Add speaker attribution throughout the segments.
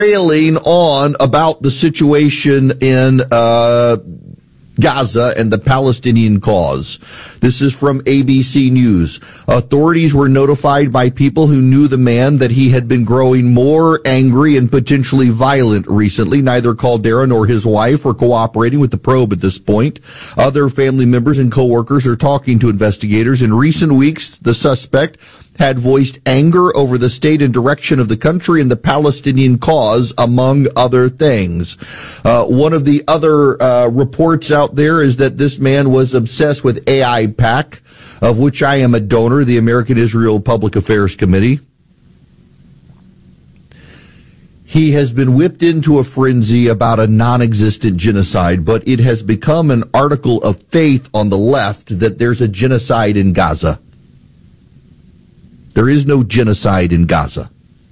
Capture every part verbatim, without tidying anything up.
Speaker 1: railing on about the situation in uh, Gaza and the Palestinian cause. This is from A B C News. Authorities were notified by people who knew the man that he had been growing more angry and potentially violent recently. Neither Caldera nor his wife were cooperating with the probe at this point. Other family members and coworkers are talking to investigators. In recent weeks, the suspect had voiced anger over the state and direction of the country and the Palestinian cause, among other things. Uh, one of the other uh, reports out there is that this man was obsessed with A I PAC, of which I am a donor, the American Israel Public Affairs Committee. He has been whipped into a frenzy about a non-existent genocide, but it has become an article of faith on the left that there's a genocide in Gaza. There is no genocide in Gaza.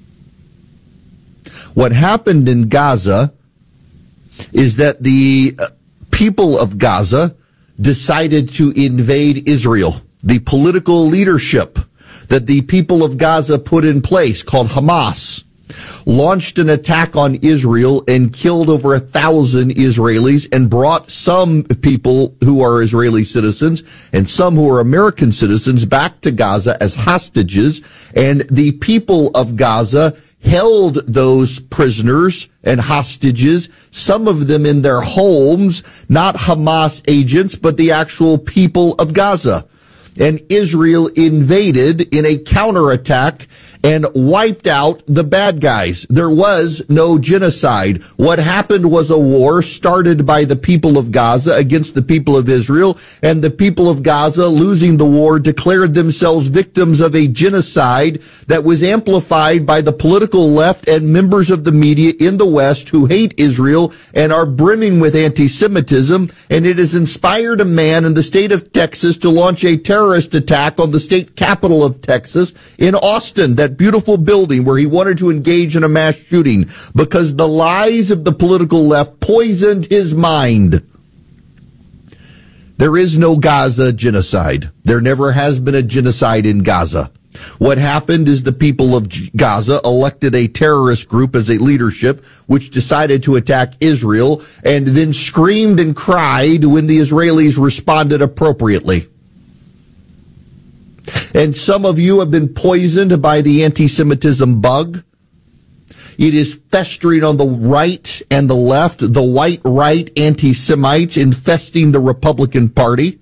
Speaker 1: What happened in Gaza is that the people of Gaza decided to invade Israel. The political leadership that the people of Gaza put in place, called Hamas, launched an attack on Israel and killed over a thousand Israelis and brought some people who are Israeli citizens and some who are American citizens back to Gaza as hostages. And the people of Gaza held those prisoners and hostages, some of them in their homes, not Hamas agents, but the actual people of Gaza. And Israel invaded in a counterattack and wiped out the bad guys. There was no genocide. What happened was a war started by the people of Gaza against the people of Israel, and the people of Gaza, losing the war, declared themselves victims of a genocide that was amplified by the political left and members of the media in the West who hate Israel and are brimming with anti-Semitism, and it has inspired a man in the state of Texas to launch a terrorist attack on the state capital of Texas in Austin, that beautiful building where he wanted to engage in a mass shooting because the lies of the political left poisoned his mind. There is no Gaza genocide. There never has been a genocide in Gaza. What happened is the people of Gaza elected a terrorist group as a leadership, which decided to attack Israel and then screamed and cried when the Israelis responded appropriately. And some of you have been poisoned by the anti-Semitism bug. It is festering on the right and the left, the white right anti-Semites infesting the Republican Party,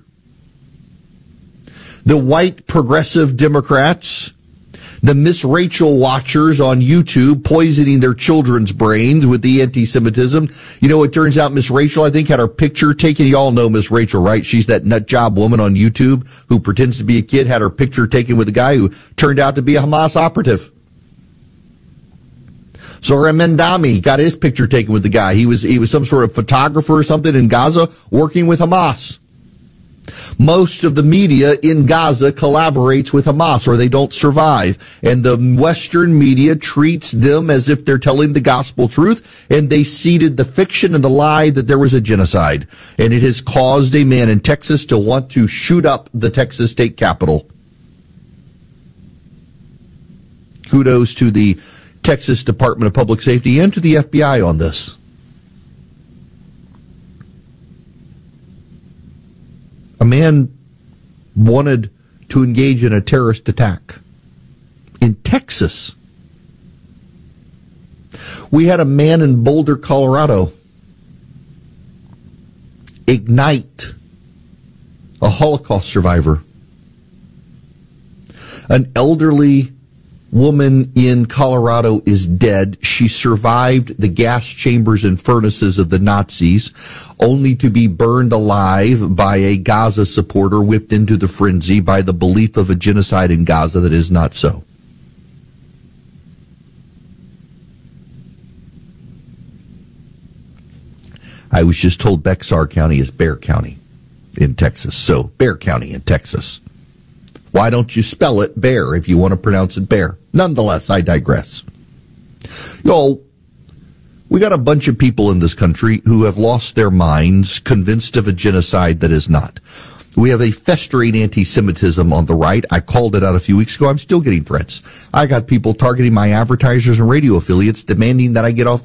Speaker 1: the white progressive Democrats, the Miss Rachel watchers on YouTube poisoning their children's brains with the anti-Semitism. You know, it turns out Miss Rachel, I think, had her picture taken. You all know Miss Rachel, right? She's that nut job woman on YouTube who pretends to be a kid, had her picture taken with a guy who turned out to be a Hamas operative. Zohar Mamdani got his picture taken with the guy. He was, he was some sort of photographer or something in Gaza working with Hamas. Most of the media in Gaza collaborates with Hamas or they don't survive. And the Western media treats them as if they're telling the gospel truth, and they seeded the fiction and the lie that there was a genocide. And it has caused a man in Texas to want to shoot up the Texas state capitol. Kudos to the Texas Department of Public Safety and to the F B I on this. A man wanted to engage in a terrorist attack in Texas. We had a man in Boulder, Colorado, ignite a Holocaust survivor. An elderly woman in Colorado is dead. She survived the gas chambers and furnaces of the Nazis, only to be burned alive by a Gaza supporter whipped into the frenzy by the belief of a genocide in Gaza that is not so. I was just told Bexar County is Bexar County in Texas, so Bexar County in Texas. Why don't you spell it bear if you want to pronounce it bear? Nonetheless, I digress. Y'all, we got a bunch of people in this country who have lost their minds, convinced of a genocide that is not. We have a festering anti-Semitism on the right. I called it out a few weeks ago. I'm still getting threats. I got people targeting my advertisers and radio affiliates demanding that I get off